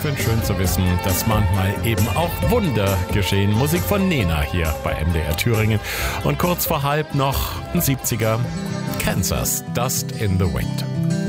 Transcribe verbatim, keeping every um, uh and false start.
finde schön zu wissen, dass manchmal eben auch Wunder geschehen. Musik von Nena hier bei M D R Thüringen. Und kurz vor halb noch ein siebziger, Kansas, Dust in the Wind.